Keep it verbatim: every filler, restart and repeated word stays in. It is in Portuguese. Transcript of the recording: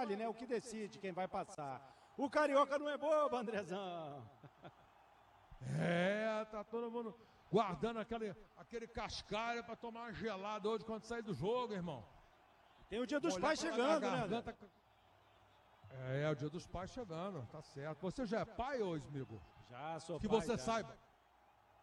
detalhe, né? O que decide quem vai passar. O Carioca não é bobo, Andrezão. É, tá todo mundo guardando aquele, aquele cascalho pra tomar uma gelada hoje quando sair do jogo, irmão. Tem o dia dos Olhar pais pra chegando, né? garganta... É, é o dia dos pais chegando, tá certo. Você já é pai, ô Smigo? Já sou Que pai, você já. saiba.